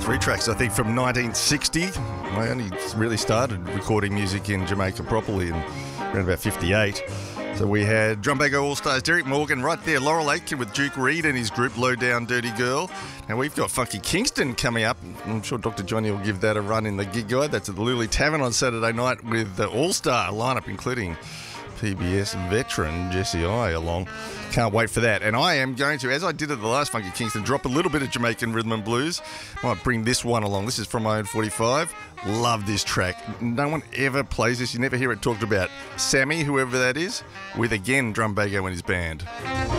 3 tracks, I think, from 1960. I only really started recording music in Jamaica properly in around about 58. So we had Drumbago All-Stars, Derek Morgan right there, Laurel Aitken with Duke Reed and his group Low Down Dirty Girl. Now we've got Funky Kingston coming up. I'm sure Dr. Johnny will give that a run in the gig guide. That's at the Lily Tavern on Saturday night with the All-Star lineup, including PBS veteran Jesse I along. Can't wait for that. And I am going to, as I did at the last Funky Kingston, drop a little bit of Jamaican rhythm and blues. Might bring this one along. This is from my own 45. Love this track. No one ever plays this. You never hear it talked about. Sammy, whoever that is, with again Drumbago and his band.